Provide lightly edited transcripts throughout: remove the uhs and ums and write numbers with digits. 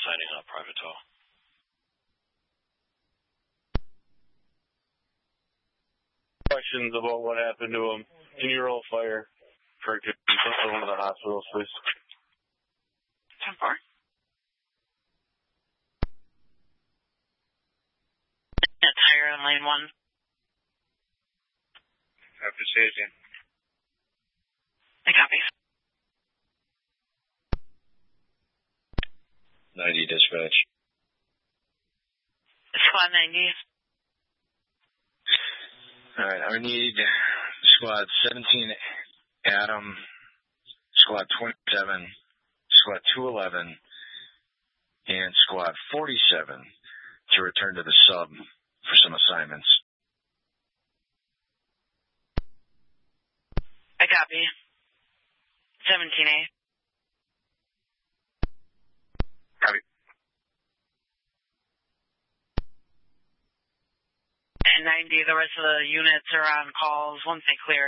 sighting on a private tow. Questions about what happened to him. Can you roll fire for one of the hospitals, please? 10-4. Tire on lane 1. After station. I copy. 90 dispatch. Squad 90. All right, I need squad 17, Adam, squad 27, squad 211, and squad 47 to return to the sub for some assignments. I copy. 17A. Copy. And 90, the rest of the units are on calls once they clear.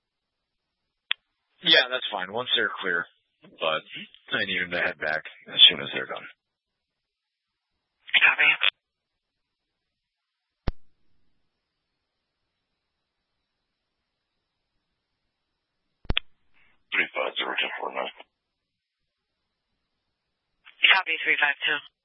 Yeah, that's fine. Once they're clear, but I need them to head back as soon as they're done. Copy. 350-1049. Copy 352.